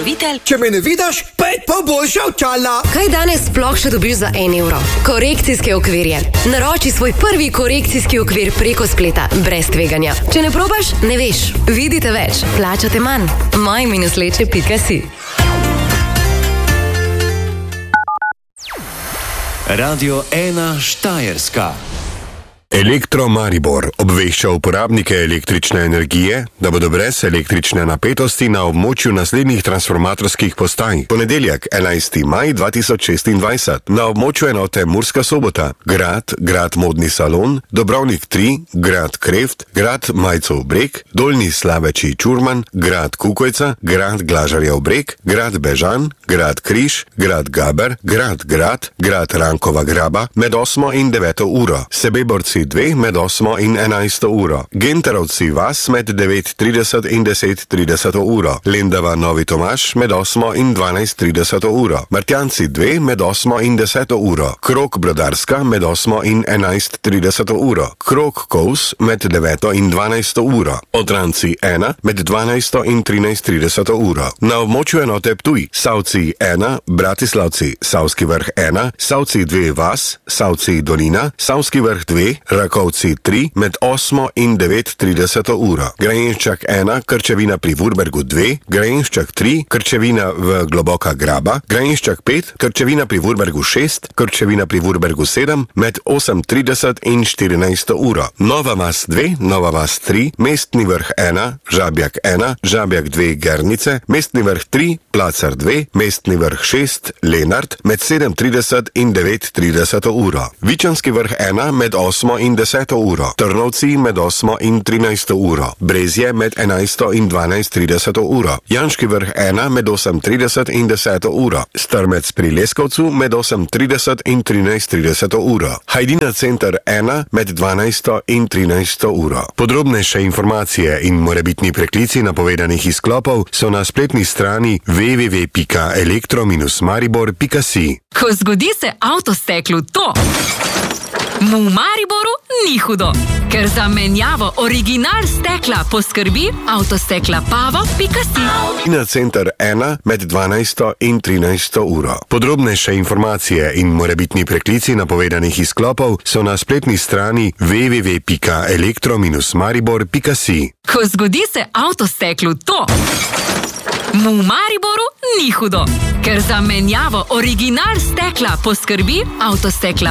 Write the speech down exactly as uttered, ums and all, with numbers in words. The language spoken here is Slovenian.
Dobavitelj. Če me ne vidiš, pet pa boljša očala. Kaj danes sploh še dobiš za en evro? Korekcijske okvirje. Naroči svoj prvi korekcijski okvir preko spleta, brez tveganja. Če ne probaš, ne veš. Vidite več, plačate manj. moj minus leče pika si. Radio ena Štajerska. Elektro Maribor obvešča uporabnike električne energije, da bodo brez električne napetosti na območju naslednjih transformatorskih postaj. Ponedeljek, enajsti maj dva tisoč šestindvajset, na območju enote Murska Sobota, Grad, Grad Modni salon, Dobrovnik tri, Grad Kreft, Grad Majcov breg, Dolnji Slaveči Čurman, Grad Kukojca, Grad Glažarjev breg, Grad Bežan, Grad Križ, Grad Gaber, Grad Grad, Grad Rankova graba med osmo in deveto uro, Sebeborci dve med osmo in enajsto uro, Genterovci vas med devet trideset in deset trideset uro, Lendava Novi Tomaž med osmo in dvanajst trideset uro, Martjanci dve med osmo in deseto uro, Krog Brodarska med osmo in enajst trideset uro, Krog Kos med deveto in dvanajsto uro, Odranci ena med dvanajsto in trinajst trideset uro. Na območju enote Ptuj, Savci ena, Bratislavci, Savski vrh ena, Savci dve vas, Savci dolina, Savski vrh dve, Rakovci tri med osmo in devet trideset uro, Grajenščak ena, Krčevina pri Vurbergu dve, Grajenščak tri, Krčevina v Globoka graba, Grajenščak pet, Krčevina pri Vurbergu šest, Krčevina pri Vurbergu sedem med osem trideset in štirinajsto uro, Nova vas dve, Nova vas tri, Mestni vrh ena, Žabjak ena, Žabjak dve Gernice, Mestni vrh tri, Placar dve, Mestni vrh šest, Lenart med sedem trideset in devet trideset uro, Vičanski vrh ena med osmo in deseto uro, Trnovci med osmo in trinajsto uro, Brezje med enajsto in dvanajst trideset uro, Janški vrh ena med osem trideset in deseto uro, Strmec pri Leskovcu med osem trideset in trinajst trideset uro, Hajdina center ena med dvanajsto in trinajsto uro. Podrobnejše informacije in morebitni preklici napovedanih izklopov so na spletni strani w w w pika elektro maribor pika si. Ko zgodi se avtosteklu to, mu v Mariboru ni hudo, ker za menjavo original stekla poskrbi avtostekla pavo pika si. Na center ena med dvanajsto in trinajsto uro. Podrobnejše informacije in morebitni preklici napovedanih izklopov so na spletni strani w w w pika elektro maribor pika si. Ko zgodi se avtosteklu to, mu v Mariboru ni hudo, ker za menjavo original stekla poskrbi avtostekla